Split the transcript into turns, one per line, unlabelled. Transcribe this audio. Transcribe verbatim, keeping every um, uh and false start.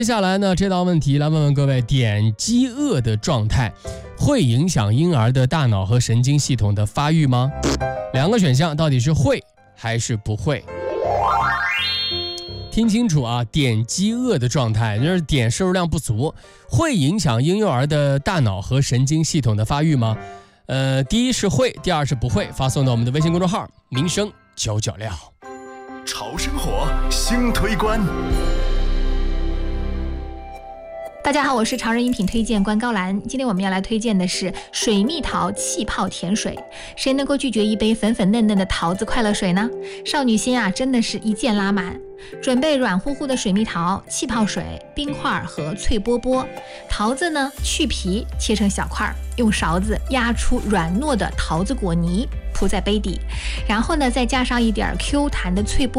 接下来呢，这道问题来问问各位：点饥饿的状态会影响婴儿的大脑和神经系统的发育吗？两个选项到底是会还是不会？听清楚啊，点饥饿的状态就是点摄入量不足，会影响婴幼儿的大脑和神经系统的发育吗？呃，第一是会，第二是不会。发送到我们的微信公众号“民生九九六”。
潮生活新推关。
大家好，我是潮人饮品推荐官高兰。今天我们要来推荐的是水蜜桃气泡甜水。谁能够拒绝一杯粉粉嫩嫩的桃子快乐水呢？少女心啊，真的是一键拉满。准备软乎乎的水蜜桃、气泡水、冰块和脆波波。桃子呢，去皮切成小块，用勺子压出软糯的桃子果泥，铺在杯底，然后呢，再加上一点 Q 弹的脆波